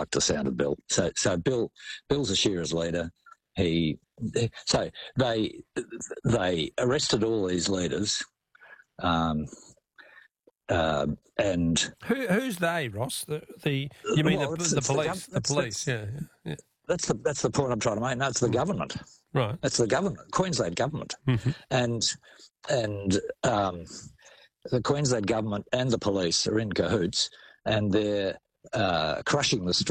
like the sound of Bill. So Bill's a Shearers leader. So they arrested all these leaders, and who's they, Ross? The police? The police, yeah. That's the point I'm trying to make. No, it's the government. Right. That's the government, Queensland government, and the Queensland government and the police are in cahoots, and they're crushing the